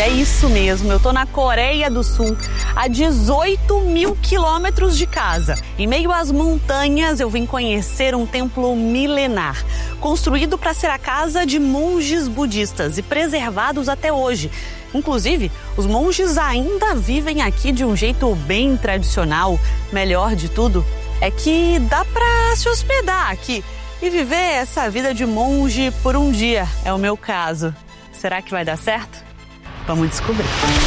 É isso mesmo, eu tô na Coreia do Sul, a 18 mil quilômetros de casa. Em meio às montanhas, eu vim conhecer um templo milenar, construído para ser a casa de monges budistas e preservados até hoje. Inclusive, os monges ainda vivem aqui de um jeito bem tradicional. Melhor de tudo é que dá para se hospedar aqui e viver essa vida de monge por um dia. É o meu caso. Será que vai dar certo? Vamos descobrir.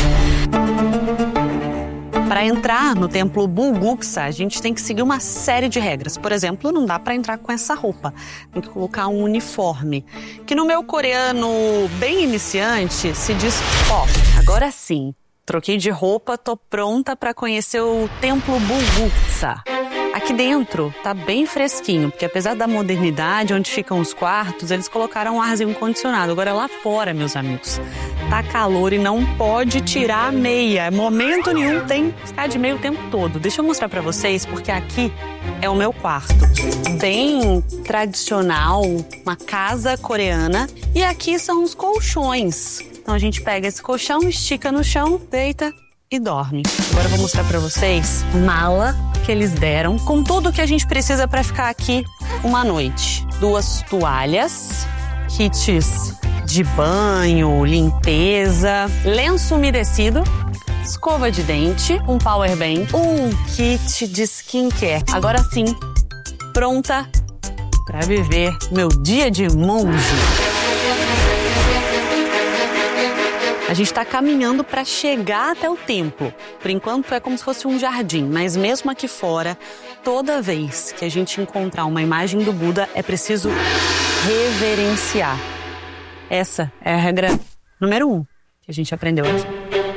Para entrar no templo Bulguksa, a gente tem que seguir uma série de regras. Por exemplo, não dá para entrar com essa roupa. Tem que colocar um uniforme, que no meu coreano bem iniciante se diz pop. Agora sim, troquei de roupa, tô pronta para conhecer o templo Bulguksa. Aqui dentro tá bem fresquinho, porque apesar da modernidade, onde ficam os quartos, eles colocaram um arzinho condicionado. Agora lá fora, meus amigos, tá calor e não pode tirar a meia. Momento nenhum tem que ficar de meia o tempo todo. Deixa eu mostrar pra vocês, porque aqui é o meu quarto. Bem tradicional, uma casa coreana. E aqui são os colchões. Então a gente pega esse colchão, estica no chão, deita e dorme. Agora eu vou mostrar pra vocês mala que eles deram com tudo que a gente precisa para ficar aqui uma noite. 2 toalhas, kits de banho, limpeza, lenço umedecido, escova de dente, um power bank, um kit de skincare. Agora sim, pronta para viver meu dia de monge. A gente está caminhando para chegar até o templo. Por enquanto é como se fosse um jardim, mas mesmo aqui fora, toda vez que a gente encontrar uma imagem do Buda, é preciso reverenciar. Essa é a regra número 1 que a gente aprendeu aqui.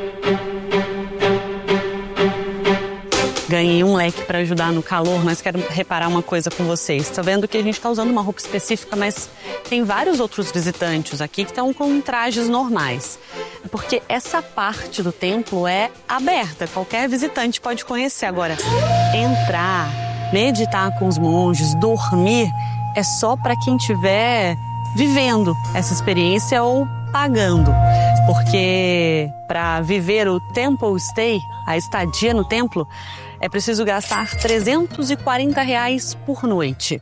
Ganhei um leque para ajudar no calor, mas quero reparar uma coisa com vocês. Tá vendo que a gente tá usando uma roupa específica, mas tem vários outros visitantes aqui que estão com trajes normais. Porque essa parte do templo é aberta, qualquer visitante pode conhecer. Agora, entrar, meditar com os monges, dormir, é só para quem estiver vivendo essa experiência ou pagando. Porque para viver o Temple Stay, a estadia no templo, é preciso gastar R$340 por noite.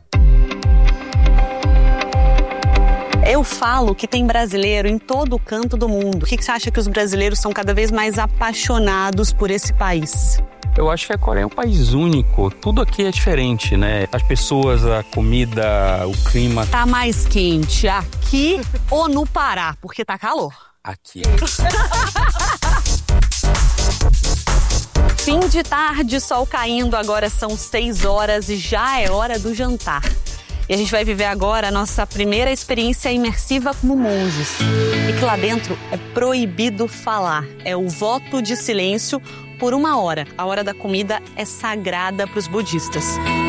Eu falo que tem brasileiro em todo canto do mundo. Por que você acha que os brasileiros são cada vez mais apaixonados por esse país? Eu acho que a Coreia é um país único. Tudo aqui é diferente, né? As pessoas, a comida, o clima. Tá mais quente aqui ou no Pará? Porque tá calor. Aqui. Fim de tarde, sol caindo, agora são 6 horas e já é hora do jantar. E a gente vai viver agora a nossa primeira experiência imersiva como monges. E que lá dentro é proibido falar, é o voto de silêncio por 1 hora. A hora da comida é sagrada para os budistas.